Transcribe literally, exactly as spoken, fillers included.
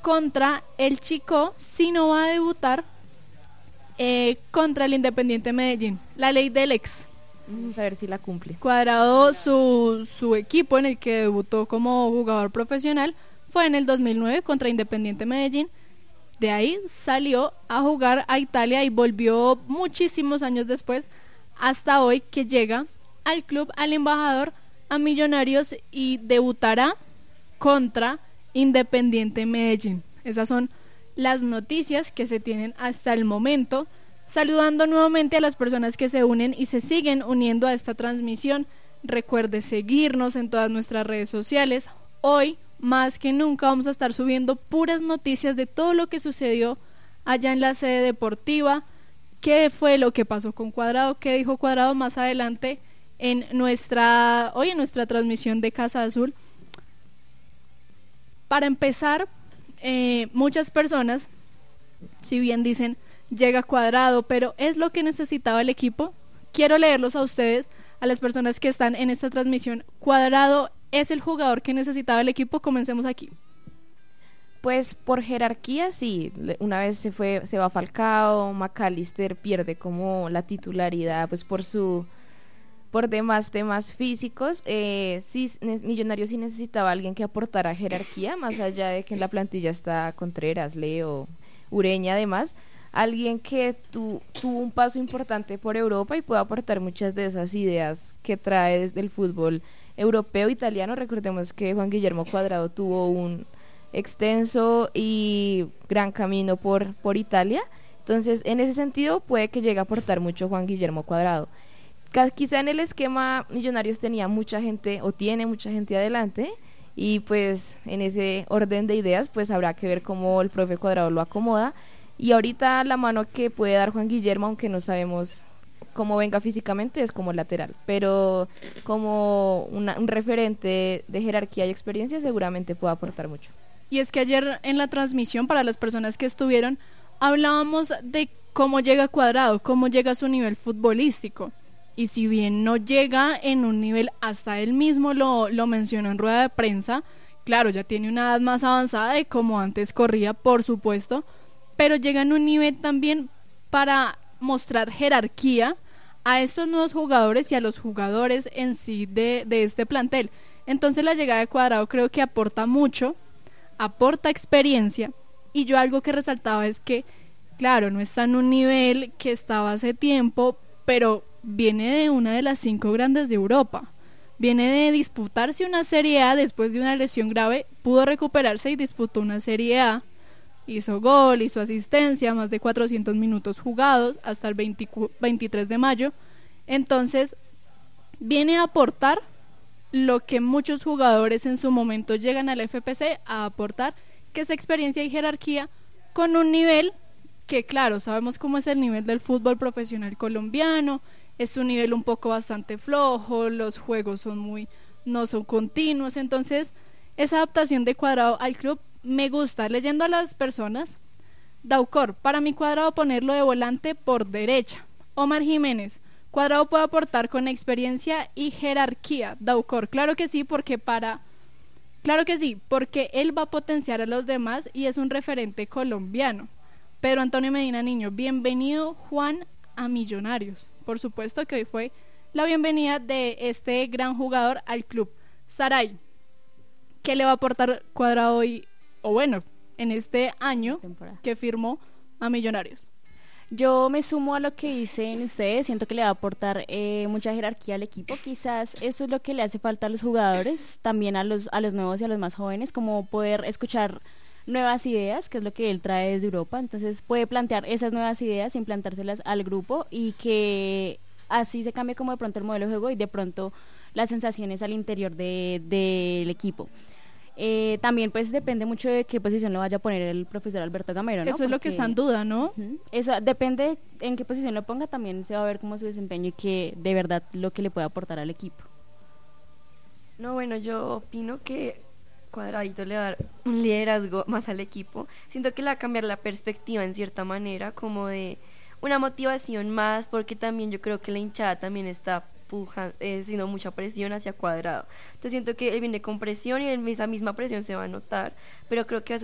contra el Chico, si no va a debutar eh, contra el Independiente Medellín, la ley del ex. Vamos a ver si la cumple. Cuadrado, su, su equipo en el que debutó como jugador profesional fue en el dos mil nueve contra Independiente Medellín. De ahí salió a jugar a Italia y volvió muchísimos años después, hasta hoy que llega al club, al embajador, a Millonarios, y debutará contra Independiente Medellín. Esas son las noticias que se tienen hasta el momento. Saludando nuevamente a las personas que se unen y se siguen uniendo a esta transmisión. Recuerde seguirnos en todas nuestras redes sociales. Hoy, más que nunca, vamos a estar subiendo puras noticias de todo lo que sucedió allá en la sede deportiva. ¿Qué fue lo que pasó con Cuadrado? ¿Qué dijo Cuadrado? Más adelante en nuestra, hoy en nuestra transmisión de Casa Azul. Para empezar, eh, muchas personas, si bien dicen llega Cuadrado, pero ¿es lo que necesitaba el equipo? Quiero leerlos a ustedes, a las personas que están en esta transmisión. ¿Cuadrado es el jugador que necesitaba el equipo? Comencemos aquí. Pues por jerarquía sí, una vez se fue, se va Falcao, McAllister pierde como la titularidad, pues por su, por demás temas físicos. eh, sí, Millonarios sí necesitaba a alguien que aportara jerarquía, más allá de que en la plantilla está Contreras, Leo, Ureña, además. Alguien que tu, tuvo un paso importante por Europa y puede aportar muchas de esas ideas que trae desde el fútbol europeo, italiano. Recordemos que Juan Guillermo Cuadrado tuvo un extenso y gran camino por, por Italia, entonces en ese sentido puede que llegue a aportar mucho Juan Guillermo Cuadrado. Quizá en el esquema Millonarios tenía mucha gente o tiene mucha gente adelante, y pues en ese orden de ideas pues habrá que ver cómo el profe Cuadrado lo acomoda. Y ahorita la mano que puede dar Juan Guillermo, aunque no sabemos cómo venga físicamente, es como lateral, pero como una, un referente de jerarquía y experiencia seguramente puede aportar mucho. Y es que ayer en la transmisión, para las personas que estuvieron, hablábamos de cómo llega Cuadrado, cómo llega a su nivel futbolístico. Y si bien no llega en un nivel, hasta él mismo lo, lo mencionó en rueda de prensa, claro, ya tiene una edad más avanzada de como antes corría, por supuesto, pero llega en un nivel también para mostrar jerarquía a estos nuevos jugadores y a los jugadores en sí de, de este plantel. Entonces la llegada de Cuadrado creo que aporta mucho, aporta experiencia, y yo algo que resaltaba es que, claro, no está en un nivel que estaba hace tiempo, pero viene de una de las cinco grandes de Europa, viene de disputarse una Serie A después de una lesión grave, pudo recuperarse y disputó una Serie A. Hizo gol, hizo asistencia, más de cuatrocientos minutos jugados hasta el veintitrés de mayo. Entonces, viene a aportar lo que muchos jugadores en su momento llegan al F P C a aportar, que es experiencia y jerarquía, con un nivel que, claro, sabemos cómo es el nivel del fútbol profesional colombiano. Es un nivel un poco bastante flojo, los juegos son muy, no son continuos. Entonces, esa adaptación de Cuadrado al club me gusta. Leyendo a las personas, Daucor, para mi Cuadrado ponerlo de volante por derecha. Omar Jiménez, Cuadrado puede aportar con experiencia y jerarquía. Daucor, claro que sí, porque para, claro que sí, porque él va a potenciar a los demás y es un referente colombiano. Pedro Antonio Medina Niño, bienvenido Juan a Millonarios. Por supuesto que hoy fue la bienvenida de este gran jugador al club. Saray, ¿qué le va a aportar Cuadrado hoy, o bueno, en este año que firmó a Millonarios? Yo me sumo a lo que dicen ustedes, siento que le va a aportar eh, mucha jerarquía al equipo. Quizás esto es lo que le hace falta a los jugadores, también a los, a los nuevos y a los más jóvenes, como poder escuchar nuevas ideas, que es lo que él trae desde Europa. Entonces puede plantear esas nuevas ideas, implantárselas al grupo, y que así se cambie como de pronto el modelo de juego y de pronto las sensaciones al interior de, del equipo. Eh, también pues depende mucho de qué posición lo vaya a poner el profesor Alberto Gamero, ¿no? Eso es lo que está en duda, ¿no? Uh-huh. Eso depende en qué posición lo ponga, también se va a ver cómo su desempeño y que de verdad lo que le puede aportar al equipo. No, bueno, yo opino que Cuadradito le va a dar un liderazgo más al equipo. Siento que le va a cambiar la perspectiva en cierta manera, como de una motivación más, porque también yo creo que la hinchada también está puja, eh, sino mucha presión hacia Cuadrado. Entonces siento que él viene con presión y en esa misma presión se va a notar, pero creo que va a ser